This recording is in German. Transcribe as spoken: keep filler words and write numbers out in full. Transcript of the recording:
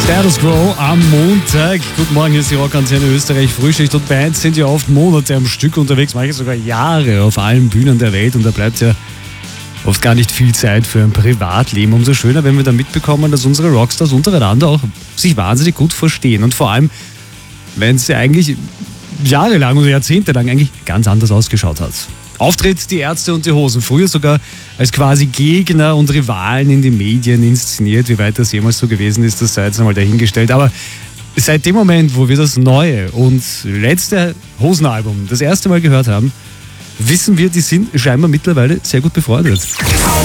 Status Quo am Montag. Guten Morgen, hier ist die Rockantenne Österreich. Frühschicht und Bands sind ja oft Monate am Stück unterwegs, manche sogar Jahre auf allen Bühnen der Welt, und da bleibt ja oft gar nicht viel Zeit für ein Privatleben. Umso schöner, wenn wir dann mitbekommen, dass unsere Rockstars untereinander auch sich wahnsinnig gut verstehen, und vor allem, wenn es ja eigentlich jahrelang oder jahrzehntelang eigentlich ganz anders ausgeschaut hat. Auftritt die Ärzte und die Hosen, früher sogar als quasi Gegner und Rivalen in den Medien inszeniert. Wie weit das jemals so gewesen ist, das sei jetzt einmal dahingestellt. Aber seit dem Moment, wo wir das neue und letzte Hosenalbum das erste Mal gehört haben, wissen wir, die sind scheinbar mittlerweile sehr gut befreundet.